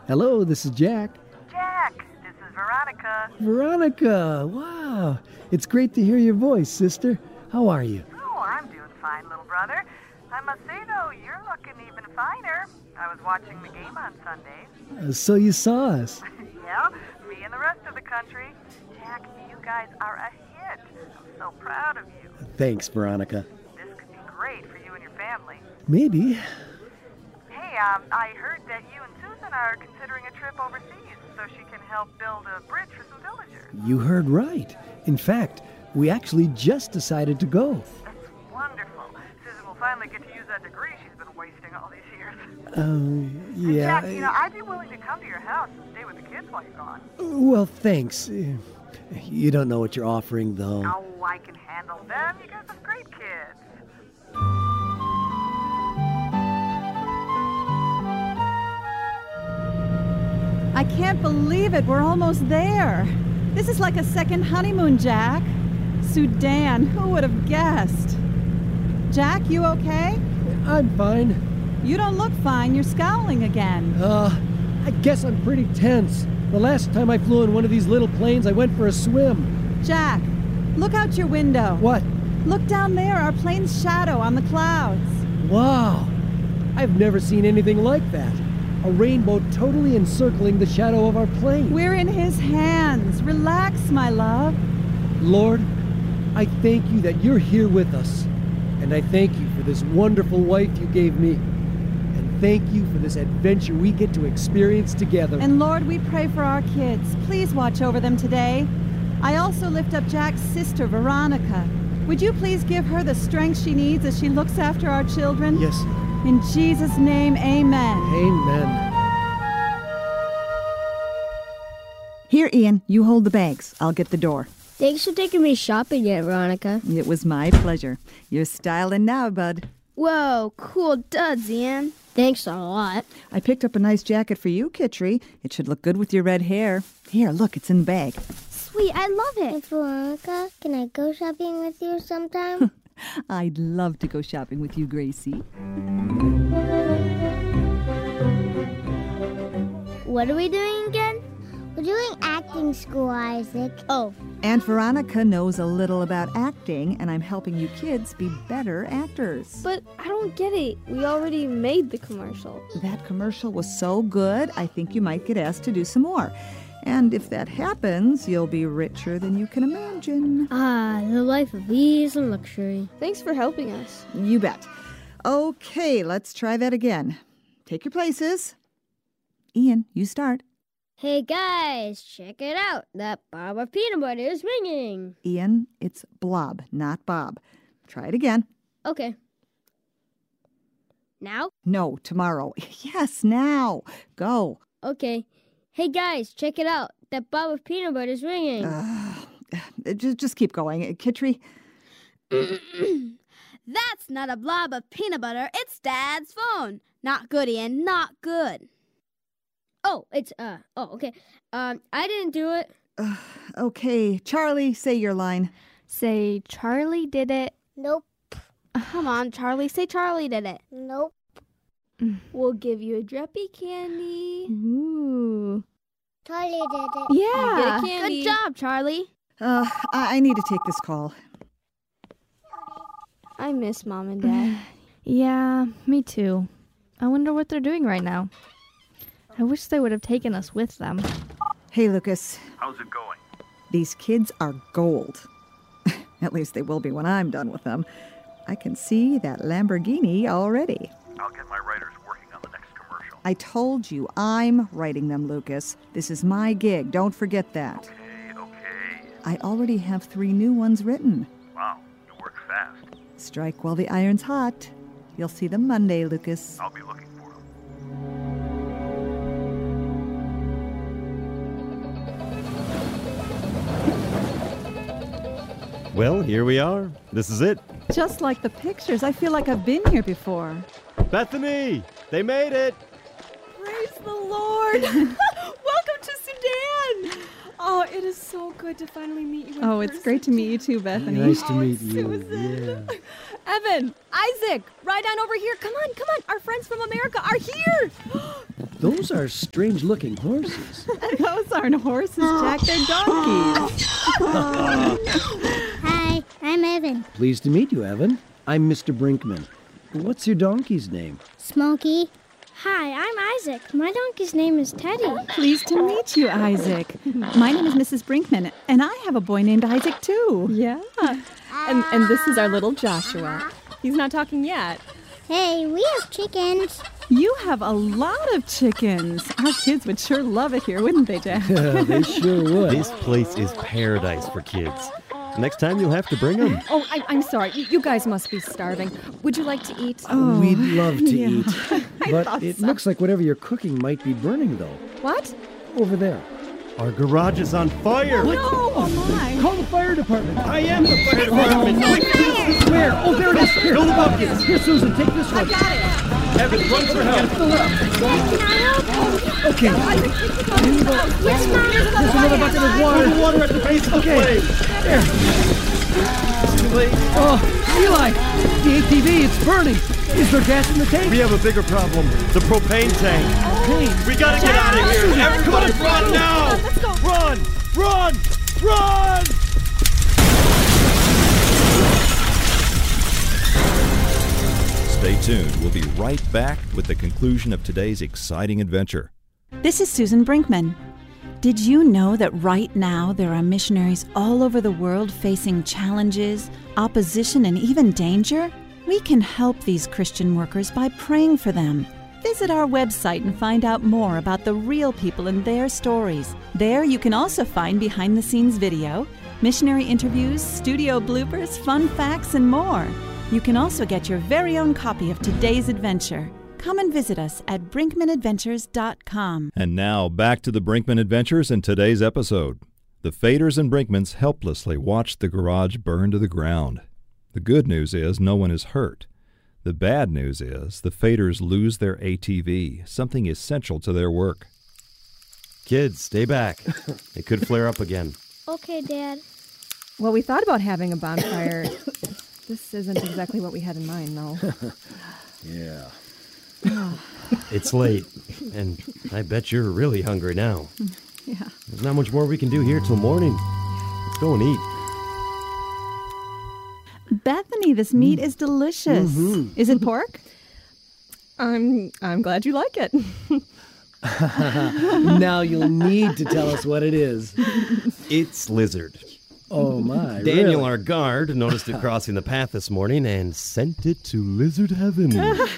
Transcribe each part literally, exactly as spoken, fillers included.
Hello, this is Jack. Jack, this is Veronica. Veronica, wow. It's great to hear your voice, sister. How are you? Oh, I'm doing fine, little brother. I must say, though, you're looking even finer. I was watching the game on Sunday. Uh, so you saw us. Yeah, me and the rest of the country. Jack, you guys are a hit. I'm so proud of you. Thanks, Veronica. This could be great for you and your family. Maybe. Hey, um, I heard that you and Susan are considering a trip overseas so she can help build a bridge for some villagers. You heard right. In fact, we actually just decided to go. That's wonderful. Susan will finally get to use that degree she's been wasting all these years. Oh, uh, yeah. Jack, you know, I'd be willing to come to your house and stay with the kids while you're gone. Well, thanks. You don't know what you're offering, though. Oh, I can handle them. You got some great kids. I can't believe it. We're almost there. This is like a second honeymoon, Jack. Sudan, who would have guessed? Jack, you okay? I'm fine. You don't look fine. You're scowling again. Uh, I guess I'm pretty tense. The last time I flew in one of these little planes, I went for a swim. Jack, look out your window. What? Look down there, our plane's shadow on the clouds. Wow. I've never seen anything like that. A rainbow totally encircling the shadow of our plane. We're in his hands. Relax, my love. Lord, I thank you that you're here with us. And I thank you for this wonderful wife you gave me. And thank you for this adventure we get to experience together. And Lord, we pray for our kids. Please watch over them today. I also lift up Jack's sister, Veronica. Would you please give her the strength she needs as she looks after our children? Yes. In Jesus' name, amen. Amen. Here, Ian, you hold the bags. I'll get the door. Thanks for taking me shopping yet, Veronica. It was my pleasure. You're styling now, bud. Whoa, cool duds, Ian. Thanks a lot. I picked up a nice jacket for you, Kitri. It should look good with your red hair. Here, look, it's in the bag. Sweet, I love it. Hey, Veronica, can I go shopping with you sometime? I'd love to go shopping with you, Gracie. What are we doing again? We're doing acting school, Isaac. Oh. Aunt Veronica knows a little about acting, and I'm helping you kids be better actors. But I don't get it. We already made the commercial. That commercial was so good, I think you might get asked to do some more. And if that happens, you'll be richer than you can imagine. Ah, the life of ease and luxury. Thanks for helping us. You bet. Okay, let's try that again. Take your places. Ian, you start. Hey guys, check it out. That bob of peanut butter is ringing. Ian, it's Blob, not Bob. Try it again. Okay. Now? No, tomorrow. Yes, now. Go. Okay. Hey guys, check it out. That bob of peanut butter is ringing. Uh, just, just keep going. Kitri? That's not a blob of peanut butter. It's Dad's phone. Not good, Ian. Not good. Oh, it's, uh, oh, okay. Um, I didn't do it. Uh, okay, Charlie, say your line. Say Charlie did it. Nope. Come on, Charlie, say Charlie did it. Nope. We'll give you a drippy candy. Ooh. Charlie did it. Yeah. Get a candy. Good job, Charlie. Uh, I, I need to take this call. I miss Mom and Dad. Yeah, me too. I wonder what they're doing right now. I wish they would have taken us with them. Hey, Lucas. How's it going? These kids are gold. At least they will be when I'm done with them. I can see that Lamborghini already. I'll get my writers working on the next commercial. I told you, I'm writing them, Lucas. This is my gig. Don't forget that. Okay, okay. I already have three new ones written. Wow, you work fast. Strike while the iron's hot. You'll see them Monday, Lucas. I'll be looking for them. Well, here we are. This is it. Just like the pictures. I feel like I've been here before. Bethany! They made it! Praise the Lord! Welcome to Sudan! Oh, it is so good to finally meet you in Oh, person. it's great to meet you too, Bethany. Nice to Oh, meet it's you. Susan. Yeah. Evan, Isaac, ride on over here. Come on, come on. Our friends from America are here. Those are strange-looking horses. Those aren't horses, Jack. They're donkeys. Hi, I'm Evan. Pleased to meet you, Evan. I'm Mister Brinkman. What's your donkey's name? Smokey. Hi, I'm Isaac. My donkey's name is Teddy. Pleased to meet you, Isaac. My name is Missus Brinkman, and I have a boy named Isaac, too. Yeah. And, and this is our little Joshua. He's not talking yet. Hey, we have chickens. You have a lot of chickens. Our kids would sure love it here, wouldn't they, Jack? Yeah, they sure would. This place is paradise for kids. Next time you'll have to bring them. Oh, I, I'm sorry. You, you guys must be starving. Would you like to eat? Oh, We'd love to yeah. eat. But it so. looks like whatever you're cooking might be burning, though. What? Over there. Our garage is on fire. No! Oh, my. Call the fire department. I am the fire department. Where? Oh, there it is. Here. Fill the buckets. Here, Susan, take this one. I got it. Evan, run for help. Fill it up. Can I help? Okay. Yes, Mom. There's another bucket of water. Pour the water at the base of the Okay. flame. There. Too late. Oh, Eli, the A T V, it's burning. Is there gas in the tank? We have a bigger problem. The propane tank. Propane. We gotta get out of here. Everybody run now. Let's go. Run! Run! Run! Stay tuned. We'll be right back with the conclusion of today's exciting adventure. This is Susan Brinkman. Did you know that right now there are missionaries all over the world facing challenges, opposition, and even danger? We can help these Christian workers by praying for them. Visit our website and find out more about the real people and their stories. There you can also find behind-the-scenes video, missionary interviews, studio bloopers, fun facts, and more. You can also get your very own copy of today's adventure. Come and visit us at brinkman adventures dot com. And now, back to the Brinkman Adventures in today's episode. The Faders and Brinkmans helplessly watched the garage burn to the ground. The good news is no one is hurt. The bad news is the Faders lose their A T V, something essential to their work. Kids, stay back. It could flare up again. Okay, Dad. Well, we thought about having a bonfire. This isn't exactly what we had in mind, though. Yeah. It's late, and I bet you're really hungry now. Yeah. There's not much more we can do here till morning. Let's go and eat. Bethany, this meat is delicious. Mm-hmm. Is it pork? I'm I'm glad you like it. Now you'll need to tell us what it is. It's lizard. Oh, my. Daniel, really? our guard, noticed it crossing the path this morning and sent it to lizard heaven.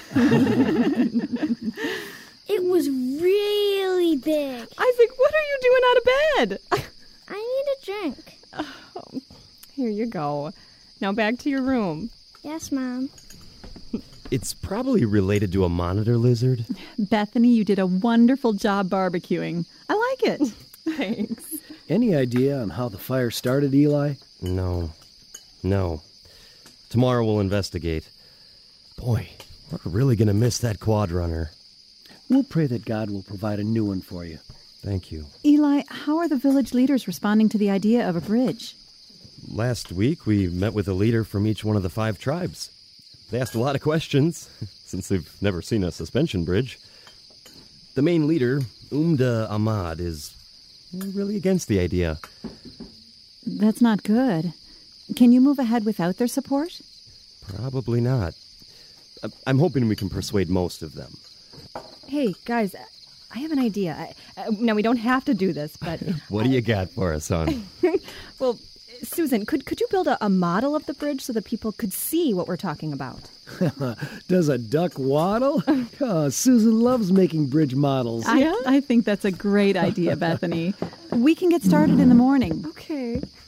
It was really big. Isaac, what are you doing out of bed? I need a drink. Oh, here you go. Now back to your room. Yes, Mom. It's probably related to a monitor lizard. Bethany, you did a wonderful job barbecuing. I like it. Thanks. Any idea on how the fire started, Eli? No. No. Tomorrow we'll investigate. Boy, we're really going to miss that quad runner. We'll pray that God will provide a new one for you. Thank you. Eli, how are the village leaders responding to the idea of a bridge? Last week we met with a leader from each one of the five tribes. They asked a lot of questions, since they've never seen a suspension bridge. The main leader, Umda Ahmad, is really against the idea. That's not good. Can you move ahead without their support? Probably not. I'm hoping we can persuade most of them. Hey, guys, I have an idea. I, uh, now, we don't have to do this, but... What do you got for us, son? Well, Susan, could, could you build a, a model of the bridge so that people could see what we're talking about? Does a duck waddle? Oh, Susan loves making bridge models. I, I think that's a great idea, Bethany. We can get started in the morning. Okay.